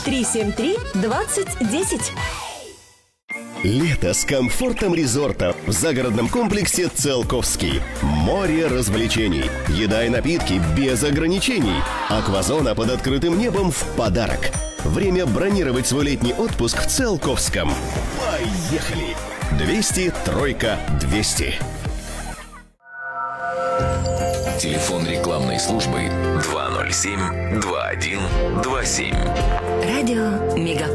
373-2010. Лето с комфортом резорта в загородном комплексе «Циолковский». Море развлечений, еда и напитки без ограничений. Аквазона под открытым небом в подарок. Время бронировать свой летний отпуск в Циолковском. Поехали! 200 3 200. Телефон рекламной службы 207-2127. Радио Мегаполис.